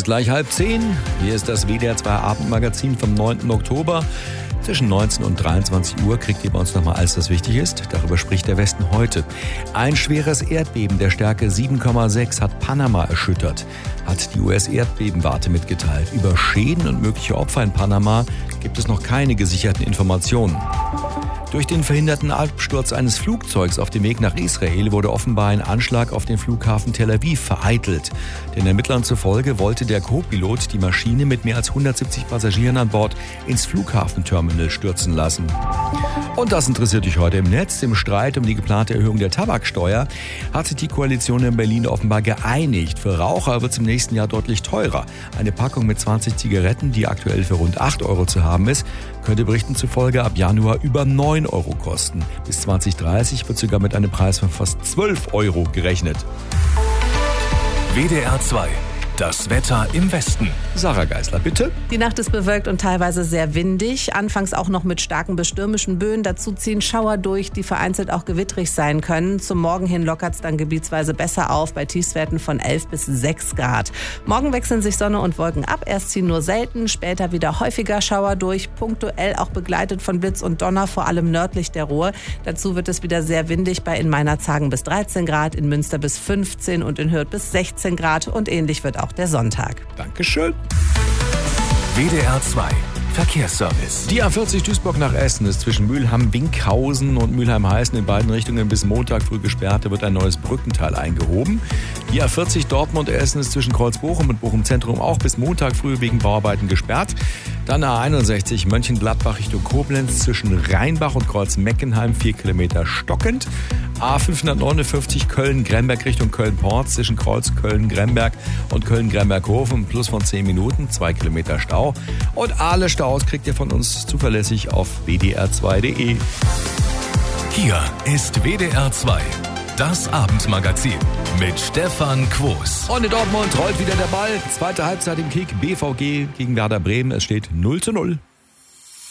ist gleich 9:30. Hier ist das WDR 2 Abendmagazin vom 9. Oktober. Zwischen 19 und 23 Uhr kriegt ihr bei uns nochmal alles, was wichtig ist. Darüber spricht der Westen heute. Ein schweres Erdbeben der Stärke 7,6 hat Panama erschüttert, hat die US-Erdbebenwarte mitgeteilt. Über Schäden und mögliche Opfer in Panama gibt es noch keine gesicherten Informationen. Durch den verhinderten Absturz eines Flugzeugs auf dem Weg nach Israel wurde offenbar ein Anschlag auf den Flughafen Tel Aviv vereitelt. Den Ermittlern zufolge wollte der Co-Pilot die Maschine mit mehr als 170 Passagieren an Bord ins Flughafenterminal stürzen lassen. Und das interessiert dich heute im Netz. Im Streit um die geplante Erhöhung der Tabaksteuer hat sich die Koalition in Berlin offenbar geeinigt. Für Raucher wird es im nächsten Jahr deutlich teurer. Eine Packung mit 20 Zigaretten, die aktuell für rund 8 Euro zu haben ist, könnte Berichten zufolge ab Januar über 9 Euro kosten. Bis 2030 wird sogar mit einem Preis von fast 12 Euro gerechnet. WDR 2. Das Wetter im Westen. Sarah Geisler, bitte. Die Nacht ist bewölkt und teilweise sehr windig. Anfangs auch noch mit starken bis stürmischen Böen. Dazu ziehen Schauer durch, die vereinzelt auch gewittrig sein können. Zum Morgen hin lockert es dann gebietsweise besser auf, bei Tiefstwerten von 11 bis 6 Grad. Morgen wechseln sich Sonne und Wolken ab. Erst ziehen nur selten, später wieder häufiger Schauer durch. Punktuell auch begleitet von Blitz und Donner, vor allem nördlich der Ruhr. Dazu wird es wieder sehr windig, bei in Meinerzhagen bis 13 Grad, in Münster bis 15 und in Hürth bis 16 Grad. Und ähnlich wird auch der Sonntag. Dankeschön. WDR 2. Verkehrsservice. Die A40 Duisburg nach Essen ist zwischen Mülheim-Winkhausen und Mülheim-Heißen in beiden Richtungen bis Montag früh gesperrt. Da wird ein neues Brückenteil eingehoben. Die A40 Dortmund-Essen ist zwischen Kreuz-Bochum und Bochum-Zentrum auch bis Montag früh wegen Bauarbeiten gesperrt. Dann A61 Mönchengladbach Richtung Koblenz zwischen Rheinbach und Kreuz-Meckenheim 4 Kilometer stockend. A559 Köln-Gremberg Richtung Köln-Porz zwischen Kreuz Köln-Gremberg und Köln-Gremberg-Hofen plus von 10 Minuten, 2 Kilometer Stau. Und alle Staus kriegt ihr von uns zuverlässig auf wdr2.de. Hier ist WDR 2. Das Abendmagazin mit Stefan Quos. Und in Dortmund rollt wieder der Ball. Zweite Halbzeit im Kick. BVG gegen Werder Bremen. Es steht 0:0.